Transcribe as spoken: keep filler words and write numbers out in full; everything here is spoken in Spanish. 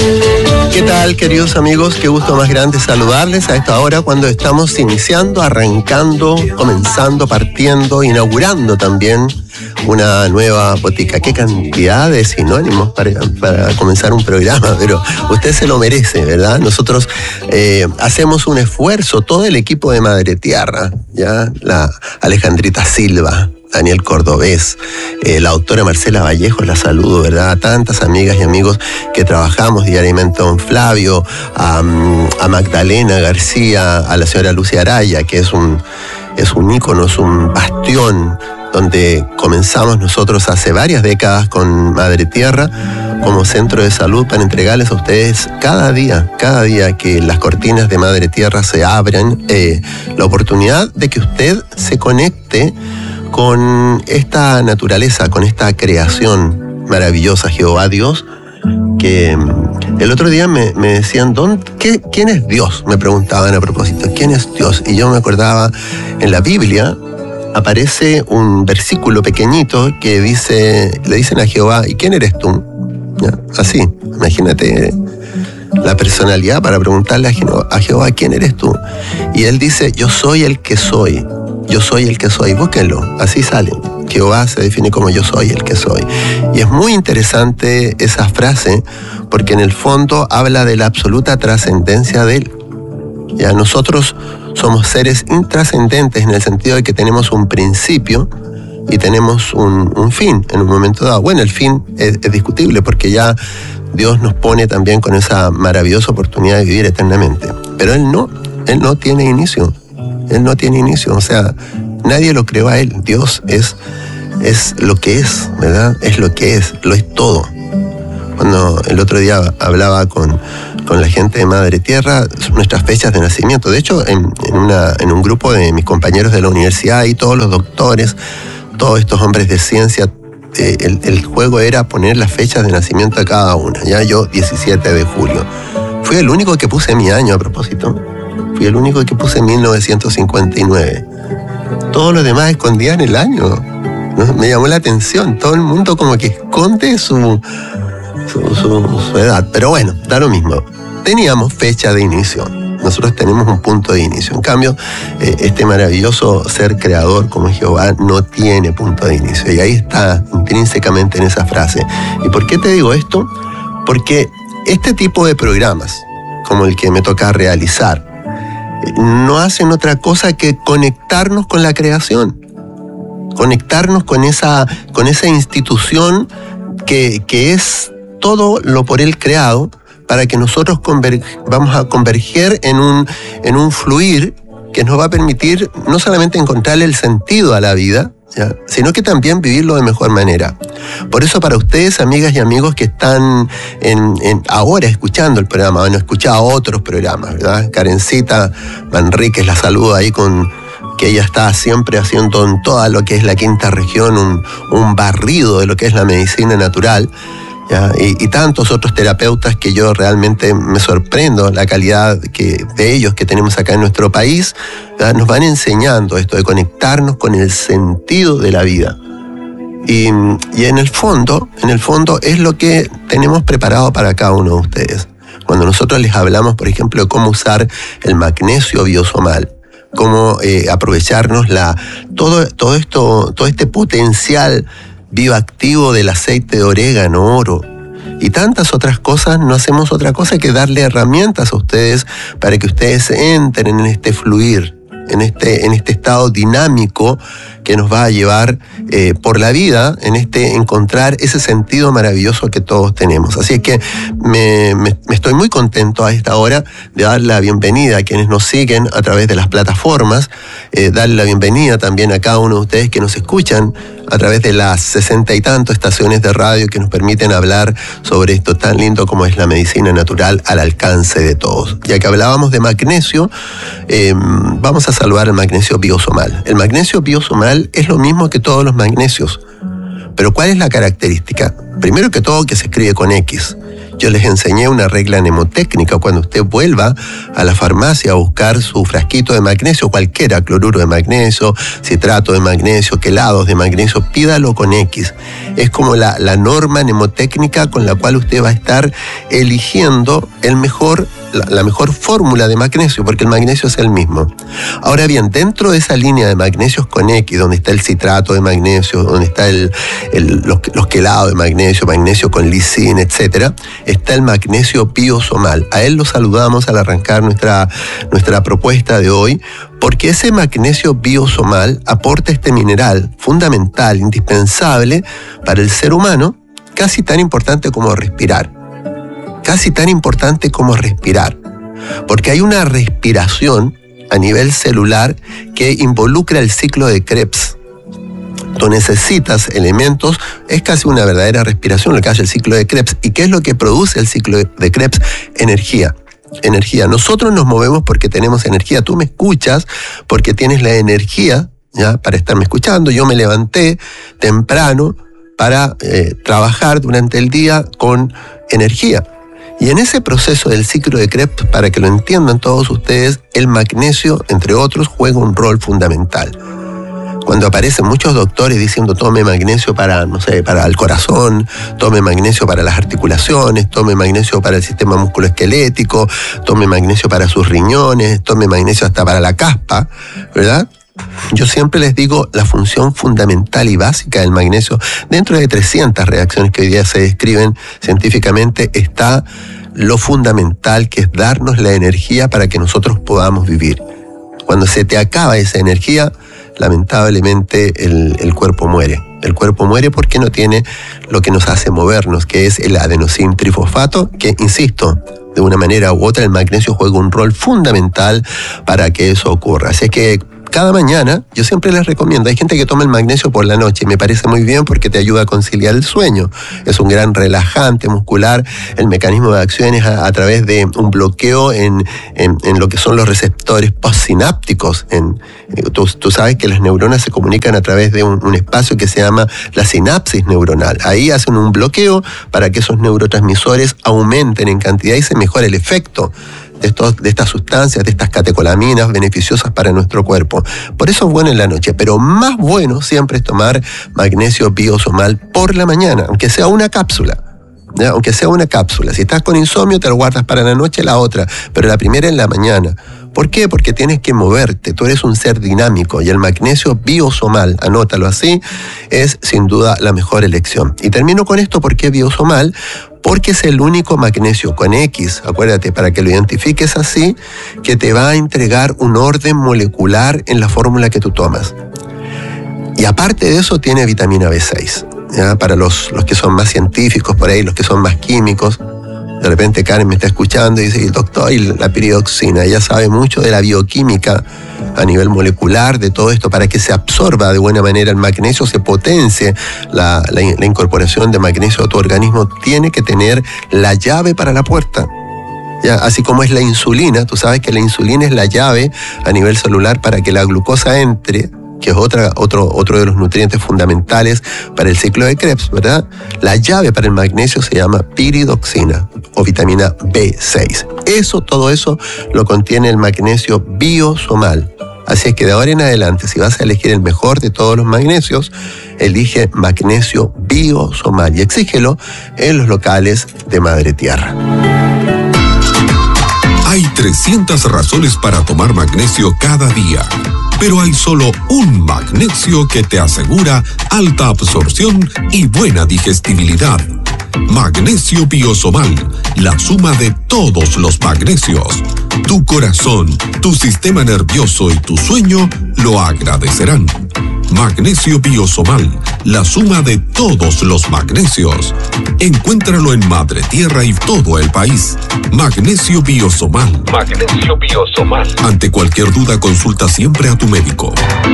¿Qué tal, queridos amigos? Qué gusto más grande saludarles a esta hora cuando estamos iniciando, arrancando, comenzando, partiendo, inaugurando también una nueva botica. Qué cantidad de sinónimos para, para comenzar un programa, pero usted se lo merece, ¿verdad? Nosotros eh, hacemos un esfuerzo, todo el equipo de Madre Tierra, ¿ya? La Alejandrita Silva, Daniel Cordobés, eh, la doctora Marcela Vallejo, la saludo, ¿verdad? A tantas amigas y amigos que trabajamos diariamente, a don Flavio, a, a Magdalena García, a la señora Lucia Araya, que es un, es un ícono, es un bastión, donde comenzamos nosotros hace varias décadas con Madre Tierra como centro de salud para entregarles a ustedes cada día, cada día que las cortinas de Madre Tierra se abran, eh, la oportunidad de que usted se conecte con esta naturaleza, con esta creación maravillosa, Jehová Dios, que el otro día me, me decían, ¿dónde, qué, ¿quién es Dios? Me preguntaban a propósito, ¿quién es Dios? Y yo me acordaba, en la Biblia aparece un versículo pequeñito que dice, le dicen a Jehová, ¿y quién eres tú? ¿Ya? Así, imagínate la personalidad para preguntarle a Jehová, a Jehová, ¿quién eres tú? Y él dice, yo soy el que soy. Yo soy el que soy, búsquenlo, así sale. Jehová se define como yo soy el que soy. Y es muy interesante esa frase, porque en el fondo habla de la absoluta trascendencia de él. Ya nosotros somos seres intrascendentes en el sentido de que tenemos un principio y tenemos un, un fin en un momento dado. Bueno, el fin es, es discutible porque ya Dios nos pone también con esa maravillosa oportunidad de vivir eternamente. Pero Él no, Él no tiene inicio. Él no tiene inicio, o sea, nadie lo creó a Él. Dios es, es lo que es, ¿verdad? Es lo que es, lo es todo. Cuando el otro día hablaba con, con la gente de Madre Tierra, nuestras fechas de nacimiento. De hecho, en, en, una, en un grupo de mis compañeros de la universidad y todos los doctores, todos estos hombres de ciencia, eh, el, el juego era poner las fechas de nacimiento de cada una. Ya yo, diecisiete de julio. Fui el único que puse mi año a propósito. Fui el único que puse mil novecientos cincuenta y nueve. Todos los demás escondían el año. ¿No? Me llamó la atención. Todo el mundo como que esconde su, su, su, su edad. Pero bueno, da lo mismo. Teníamos fecha de inicio. Nosotros tenemos un punto de inicio. En cambio, eh, este maravilloso ser creador como Jehová no tiene punto de inicio. Y ahí está intrínsecamente en esa frase. ¿Y por qué te digo esto? Porque este tipo de programas, como el que me toca realizar, no hacen otra cosa que conectarnos con la creación, conectarnos con esa, con esa institución que, que es todo lo por Él creado, para que nosotros converg- vamos a converger en un, en un fluir que nos va a permitir no solamente encontrarle el sentido a la vida, ¿ya?, sino que también vivirlo de mejor manera. Por eso, para ustedes, amigas y amigos que están en, en ahora escuchando el programa, han escuchado otros programas, ¿verdad? Karencita Manríquez, la saludo ahí con que ella está siempre haciendo en toda lo que es la quinta región un, un barrido de lo que es la medicina natural. ¿Ya? Y, y tantos otros terapeutas que yo realmente me sorprendo la calidad que, de ellos que tenemos acá en nuestro país, ¿verdad? Nos van enseñando esto de conectarnos con el sentido de la vida. Y, y en el fondo, en el fondo es lo que tenemos preparado para cada uno de ustedes. Cuando nosotros les hablamos, por ejemplo, de cómo usar el magnesio biosomal, cómo eh, aprovecharnos la, todo, todo, esto, todo este potencial bioactivo del aceite de orégano, oro y tantas otras cosas, no hacemos otra cosa que darle herramientas a ustedes para que ustedes entren en este fluir, en este, en este estado dinámico que nos va a llevar eh, por la vida, en este encontrar ese sentido maravilloso que todos tenemos. Así es que me, me, me estoy muy contento a esta hora de dar la bienvenida a quienes nos siguen a través de las plataformas, eh, darle la bienvenida también a cada uno de ustedes que nos escuchan a través de las sesenta y tantas estaciones de radio que nos permiten hablar sobre esto tan lindo como es la medicina natural al alcance de todos. Ya que hablábamos de magnesio, eh, vamos a saludar el magnesio biosomal. El magnesio biosomal es lo mismo que todos los magnesios, pero ¿cuál es la característica? Primero que todo, que se escribe con X. Yo les enseñé una regla mnemotécnica. Cuando usted vuelva a la farmacia a buscar su frasquito de magnesio, cualquiera, cloruro de magnesio, citrato de magnesio, quelados de magnesio, pídalo con X. Es como la, la norma mnemotécnica con la cual usted va a estar eligiendo el mejor, la, la mejor fórmula de magnesio, porque el magnesio es el mismo. Ahora bien, dentro de esa línea de magnesios con X, donde está el citrato de magnesio, donde está el, el, los, los quelados de magnesio, magnesio con lisina, etcétera, está el magnesio biosomal. A él lo saludamos al arrancar nuestra, nuestra propuesta de hoy, porque ese magnesio biosomal aporta este mineral fundamental, indispensable para el ser humano, casi tan importante como respirar. Casi tan importante como respirar. Porque hay una respiración a nivel celular que involucra el ciclo de Krebs. Tú necesitas elementos, es casi una verdadera respiración lo que hace el ciclo de Krebs. ¿Y qué es lo que produce el ciclo de Krebs? Energía. Energía. Nosotros nos movemos porque tenemos energía. Tú me escuchas porque tienes la energía, ¿ya?, para estarme escuchando. Yo me levanté temprano para eh, trabajar durante el día con energía. Y en ese proceso del ciclo de Krebs, para que lo entiendan todos ustedes, el magnesio, entre otros, juega un rol fundamental. Cuando aparecen muchos doctores diciendo tome magnesio para, no sé, para el corazón, tome magnesio para las articulaciones, tome magnesio para el sistema musculoesquelético, tome magnesio para sus riñones, tome magnesio hasta para la caspa, ¿verdad? Yo siempre les digo la función fundamental y básica del magnesio. Dentro de trescientas reacciones que hoy día se describen científicamente está lo fundamental, que es darnos la energía para que nosotros podamos vivir. Cuando se te acaba esa energía, lamentablemente el, el cuerpo muere. El cuerpo muere porque no tiene lo que nos hace movernos, que es el adenosín trifosfato, que, insisto, de una manera u otra el magnesio juega un rol fundamental para que eso ocurra. Así es que cada mañana, yo siempre les recomiendo, hay gente que toma el magnesio por la noche y me parece muy bien porque te ayuda a conciliar el sueño. Es un gran relajante muscular. El mecanismo de acción es a, a través de un bloqueo en, en, en lo que son los receptores postsinápticos. En, tú, tú sabes que las neuronas se comunican a través de un, un espacio que se llama la sinapsis neuronal. Ahí hacen un bloqueo para que esos neurotransmisores aumenten en cantidad y se mejore el efecto de, estos, de estas sustancias, de estas catecolaminas beneficiosas para nuestro cuerpo. Por eso es bueno en la noche, pero más bueno siempre es tomar magnesio biosomal por la mañana, aunque sea una cápsula. ¿Ya? Aunque sea una cápsula. Si estás con insomnio, te lo guardas para la noche, la otra, pero la primera en la mañana. ¿Por qué? Porque tienes que moverte, tú eres un ser dinámico y el magnesio biosomal, anótalo así, es sin duda la mejor elección. Y termino con esto. ¿Por qué biosomal? Porque es el único magnesio con X, acuérdate, para que lo identifiques así, que te va a entregar un orden molecular en la fórmula que tú tomas. Y aparte de eso tiene vitamina B seis, ¿ya? Para los, los que son más científicos por ahí, los que son más químicos. De repente Karen me está escuchando y dice, doctor, y la piridoxina, ella sabe mucho de la bioquímica a nivel molecular, de todo esto, para que se absorba de buena manera el magnesio, se potencie la, la, la incorporación de magnesio a tu organismo, tiene que tener la llave para la puerta. Ya, así como es la insulina, tú sabes que la insulina es la llave a nivel celular para que la glucosa entre, que es otra, otro, otro de los nutrientes fundamentales para el ciclo de Krebs, ¿verdad? La llave para el magnesio se llama piridoxina o vitamina B seis. Eso, todo eso lo contiene el magnesio biosomal. Así es que de ahora en adelante, si vas a elegir el mejor de todos los magnesios, elige magnesio biosomal y exígelo en los locales de Madre Tierra. Hay trescientas razones para tomar magnesio cada día, pero hay solo un magnesio que te asegura alta absorción y buena digestibilidad. Magnesio biosomal, la suma de todos los magnesios. Tu corazón, tu sistema nervioso y tu sueño lo agradecerán. Magnesio biosomal, la suma de todos los magnesios. Encuéntralo en Madre Tierra y todo el país. Magnesio biosomal. Magnesio biosomal. Ante cualquier duda, consulta siempre a tu médico.